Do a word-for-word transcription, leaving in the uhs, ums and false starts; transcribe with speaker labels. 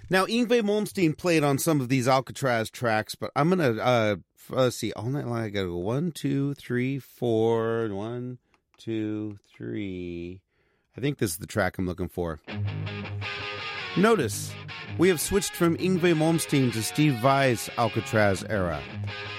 Speaker 1: Now, Yngwie Malmsteen played on some of these Alcatraz tracks, but I'm going to, uh, let's see, all night long, I got to go one, two, three, four, one, two, three. I think this is the track I'm looking for. Notice, we have switched from Yngwie Malmsteen to Steve Vai's Alcatraz era.